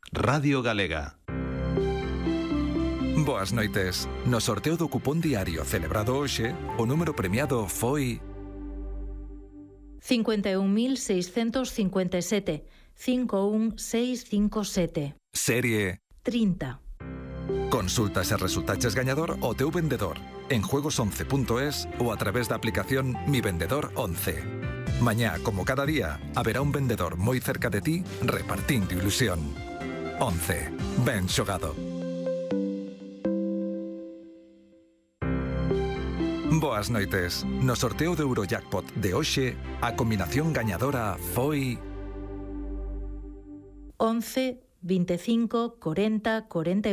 Radio Galega. Boas noites. No sorteo do cupón diario celebrado hoxe, o número premiado foi 51.657. 51657. Serie 30. Consulta se resultaches gañador o teu vendedor en juegos11.es ou a través da aplicación Mi Vendedor 11. Mañá, como cada día, haberá un vendedor moi cerca de ti repartindo ilusión. 11. Ben xogado. Boas noites. No sorteo do Eurojackpot de hoxe, a combinación gañadora foi 11, 25, 40, 41.